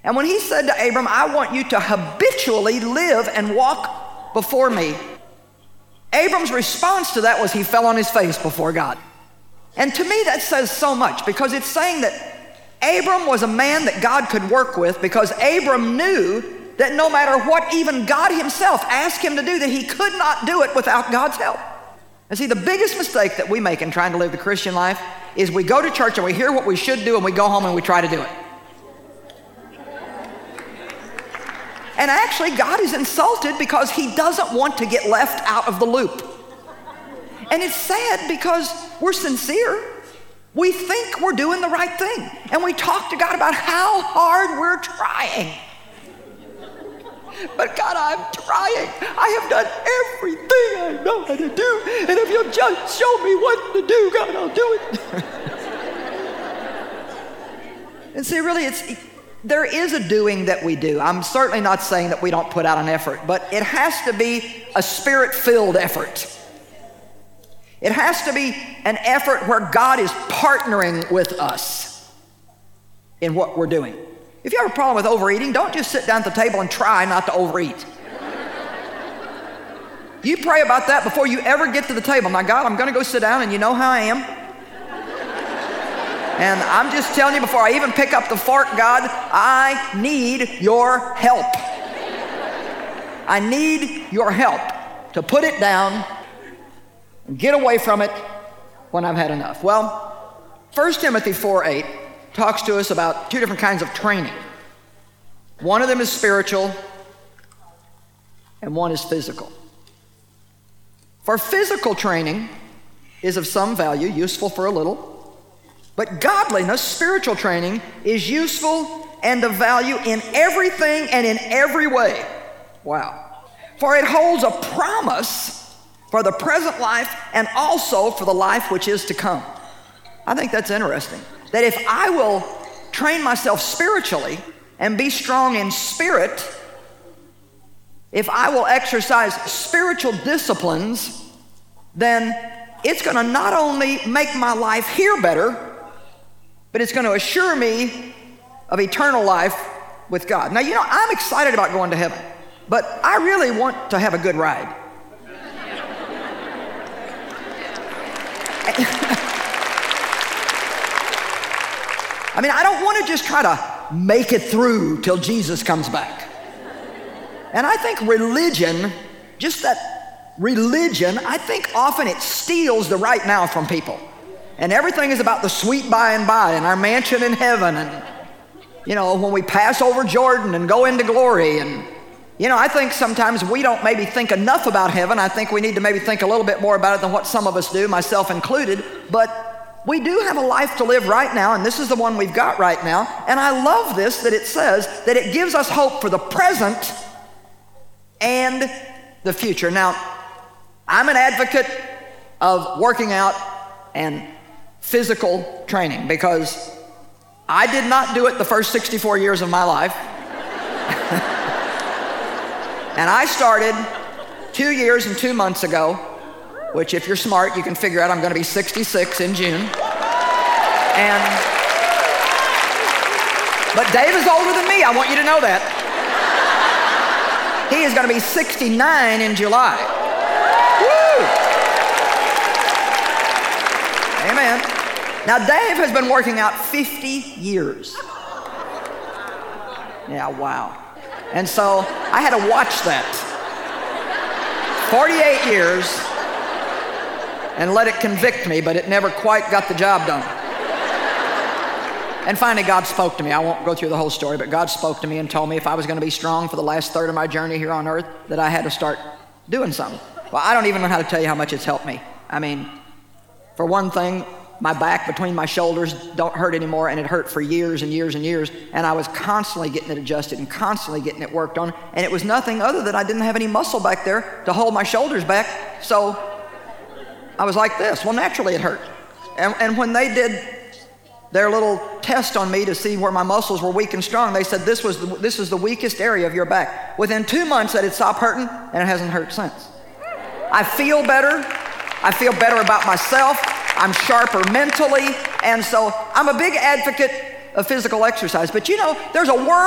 And when he said to Abram, I want you to habitually live and walk before me, Abram's response to that was he fell on his face before God. And to me that says so much, because it's saying that Abram was a man that God could work with, because Abram knew that no matter what even God himself asked him to do, that he could not do it without God's help. And see, the biggest mistake that we make in trying to live the Christian life is we go to church and we hear what we should do and we go home and we try to do it. And actually, God is insulted because he doesn't want to get left out of the loop. And it's sad because we're sincere. We think we're doing the right thing. And we talk to God about how hard we're trying. But God, I'm trying. I have done everything I know how to do. And if you'll just show me what to do, God, I'll do it. And see, really, there is a doing that we do. I'm certainly not saying that we don't put out an effort, but it has to be a spirit-filled effort. It has to be an effort where God is partnering with us in what we're doing. If you have a problem with overeating, don't just sit down at the table and try not to overeat. You pray about that before you ever get to the table. Now, God, I'm going to go sit down, and you know how I am. And I'm just telling you, before I even pick up the fork, God, I need your help. I need your help to put it down and get away from it when I've had enough. Well, 1 Timothy 4:8 talks to us about two different kinds of training. One of them is spiritual, and one is physical. For physical training is of some value, useful for a little. But godliness, spiritual training, is useful and of value in everything and in every way. Wow. For it holds a promise for the present life and also for the life which is to come. I think that's interesting. That if I will train myself spiritually and be strong in spirit, if I will exercise spiritual disciplines, then it's going to not only make my life here better, but it's going to assure me of eternal life with God. Now, I'm excited about going to heaven, but I really want to have a good ride. I don't want to just try to make it through till Jesus comes back. And I think religion, just that religion, I think often it steals the right now from people. And everything is about the sweet by and by and our mansion in heaven and, when we pass over Jordan and go into glory. And, I think sometimes we don't maybe think enough about heaven. I think we need to maybe think a little bit more about it than what some of us do, myself included. But we do have a life to live right now, and this is the one we've got right now. And I love this, that it says that it gives us hope for the present and the future. Now, I'm an advocate of working out and physical training because I did not do it the first 64 years of my life. And I started 2 years and 2 months ago, which if you're smart, you can figure out I'm going to be 66 in June. But Dave is older than me, I want you to know that. He is going to be 69 in July. Woo! Amen. Now, Dave has been working out 50 years. Yeah, wow. And so I had to watch that 48 years and let it convict me, but it never quite got the job done. And finally, God spoke to me. I won't go through the whole story, but God spoke to me and told me if I was going to be strong for the last third of my journey here on earth, that I had to start doing something. Well, I don't even know how to tell you how much it's helped me. For one thing, my back between my shoulders don't hurt anymore, and it hurt for years and years and years, and I was constantly getting it adjusted and constantly getting it worked on, and it was nothing other than I didn't have any muscle back there to hold my shoulders back, so I was like this. Well, naturally it hurt. And when they did their little test on me to see where my muscles were weak and strong, they said this is the weakest area of your back. Within 2 months that it stopped hurting, and it hasn't hurt since. I feel better. I feel better about myself. I'm sharper mentally, and so I'm a big advocate of physical exercise. But there's a world